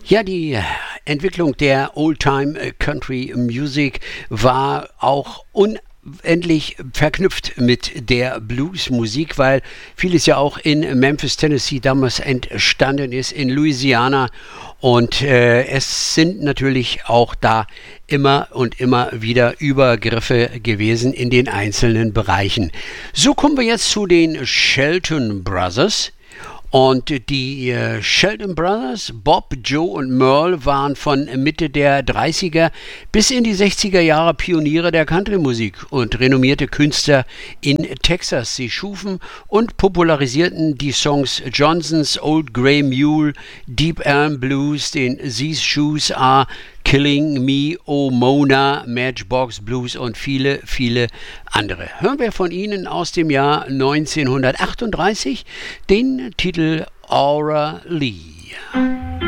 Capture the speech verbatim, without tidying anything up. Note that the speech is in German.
Ja, die Entwicklung der Oldtime Country Music war auch unendlich verknüpft mit der Bluesmusik, weil vieles ja auch in Memphis, Tennessee damals entstanden ist, in Louisiana. Und äh, es sind natürlich auch da immer und immer wieder Übergriffe gewesen in den einzelnen Bereichen. So kommen wir jetzt zu den Shelton Brothers. Und die äh, Shelton Brothers, Bob, Joe und Merle, waren von Mitte der dreißiger bis in die sechziger Jahre Pioniere der Countrymusik und renommierte Künstler in Texas. Sie schufen und popularisierten die Songs Johnson's Old Grey Mule, Deep Elm Blues, den These Shoes Are Killing Me, Oh Mona, Matchbox Blues und viele, viele andere. Hören wir von ihnen aus dem Jahr neunzehnhundertachtunddreißig den Titel Aura Lee.